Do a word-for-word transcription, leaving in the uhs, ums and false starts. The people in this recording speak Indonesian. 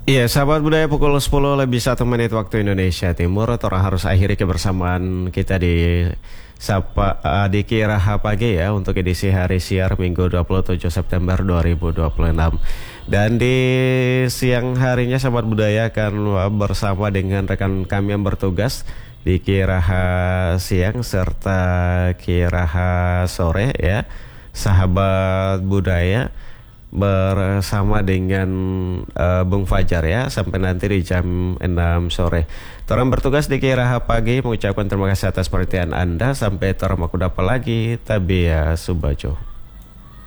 Iya, sahabat budaya pukul sepuluh lebih satu menit waktu Indonesia Timur. Orang harus akhiri kebersamaan kita di Sapa uh, di Kiraha Pagi ya untuk edisi hari siar Minggu dua puluh tujuh September dua ribu dua puluh enam. Dan di siang harinya sahabat budaya akan uh, bersama dengan rekan kami yang bertugas di Kiraha siang serta Kiraha sore ya. Sahabat budaya bersama dengan uh, Bung Fajar ya sampai nanti di jam enam sore. Torang bertugas di Kiraha Pagi mengucapkan terima kasih atas perhatian Anda. Sampai torang aku dapat lagi Tabia Subajo.